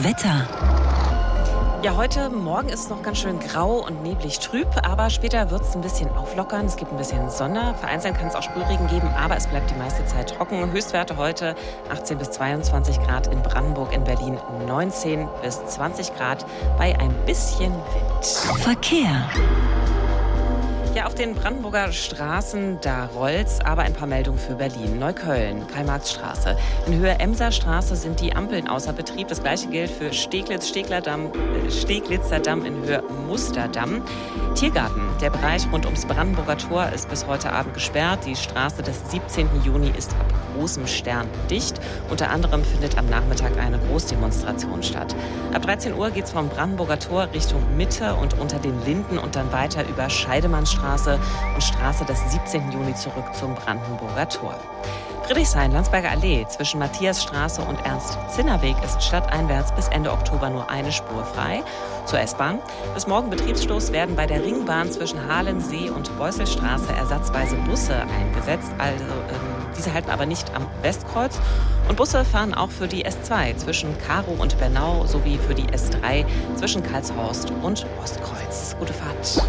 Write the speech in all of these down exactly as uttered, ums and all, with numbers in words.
Wetter. Ja, heute Morgen ist es noch ganz schön grau und neblig trüb, aber später wird es ein bisschen auflockern. Es gibt ein bisschen Sonne. Vereinzelt kann es auch Sprühregen geben, aber es bleibt die meiste Zeit trocken. Höchstwerte heute achtzehn bis zweiundzwanzig Grad in Brandenburg, in Berlin neunzehn bis zwanzig Grad bei ein bisschen Wind. Verkehr. Ja, auf den Brandenburger Straßen, da rollt's, aber ein paar Meldungen für Berlin. Neukölln, Karl-Marx-Straße. In Höhe Emser Straße sind die Ampeln außer Betrieb. Das gleiche gilt für Steglitz, Steglerdamm, äh, Steglitzer Damm in Höhe Musterdamm. Tiergarten, der Bereich rund ums Brandenburger Tor ist bis heute Abend gesperrt. Die Straße des siebzehnten Juni ist ab großem Stern dicht. Unter anderem findet am Nachmittag eine Großdemonstration statt. Ab dreizehn Uhr geht's vom Brandenburger Tor Richtung Mitte und unter den Linden und dann weiter über Scheidemannstraße und Straße des siebzehnten Juni zurück zum Brandenburger Tor. Friedrichshain, Landsberger Allee zwischen Matthiasstraße und Ernst-Zinner-Weg ist stadteinwärts bis Ende Oktober nur eine Spur frei. Zur S-Bahn. Bis morgen Betriebsstoß werden bei der Ringbahn zwischen Halensee und Beusselstraße ersatzweise Busse eingesetzt. Also ähm, diese halten aber nicht am Westkreuz. Und Busse fahren auch für die S zwei zwischen Karow und Bernau sowie für die S drei zwischen Karlshorst und Ostkreuz. Gute Fahrt.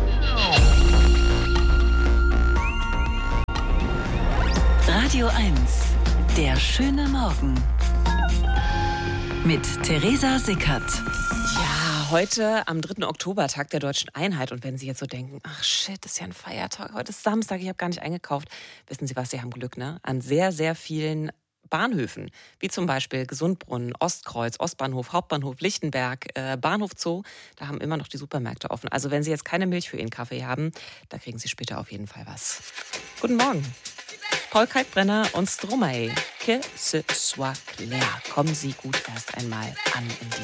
Radio eins, der schöne Morgen. Mit Theresa Sickert. Ja, heute am dritten Oktober, Tag der Deutschen Einheit. Und wenn Sie jetzt so denken, ach shit, das ist ja ein Feiertag, heute ist Samstag, ich habe gar nicht eingekauft. Wissen Sie was, Sie haben Glück, ne? An sehr, sehr vielen Bahnhöfen, wie zum Beispiel Gesundbrunnen, Ostkreuz, Ostbahnhof, Hauptbahnhof, Lichtenberg, äh, Bahnhof Zoo, da haben immer noch die Supermärkte offen. Also wenn Sie jetzt keine Milch für Ihren Kaffee haben, da kriegen Sie später auf jeden Fall was. Guten Morgen. Paul Kalkbrenner und Stromae. Que ce soit clair. Kommen Sie gut erst einmal an in diesem